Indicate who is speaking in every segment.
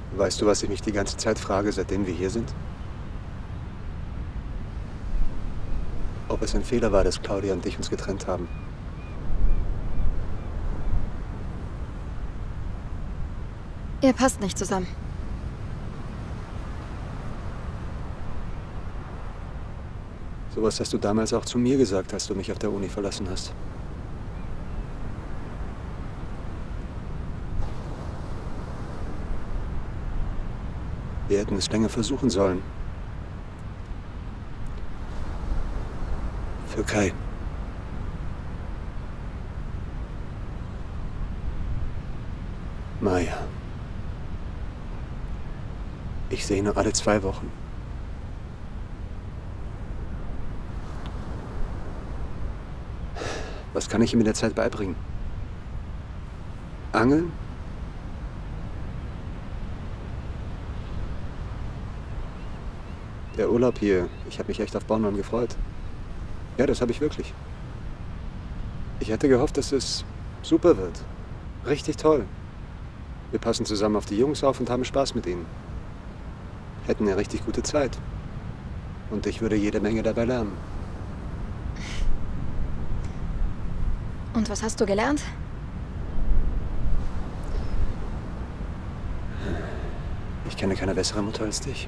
Speaker 1: Weißt du, was ich mich die ganze Zeit frage, seitdem wir hier sind? Ob es ein Fehler war, dass Claudia und ich uns getrennt haben.
Speaker 2: Ihr passt nicht zusammen.
Speaker 1: Sowas hast du damals auch zu mir gesagt, als du mich auf der Uni verlassen hast. Wir hätten es länger versuchen sollen. Für Kai. Maya. Ich sehe ihn nur alle 2 Wochen. Was kann ich ihm in der Zeit beibringen? Angeln? Der Urlaub hier, ich habe mich echt auf Bornholm gefreut. Ja, das habe ich wirklich. Ich hätte gehofft, dass es super wird. Richtig toll. Wir passen zusammen auf die Jungs auf und haben Spaß mit ihnen. Hätten eine richtig gute Zeit. Und ich würde jede Menge dabei lernen.
Speaker 2: Und was hast du gelernt?
Speaker 1: Ich kenne keine bessere Mutter als dich.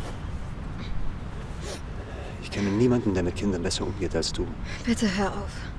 Speaker 1: Ich kenne niemanden, der mit Kindern besser umgeht als du.
Speaker 2: Bitte hör auf.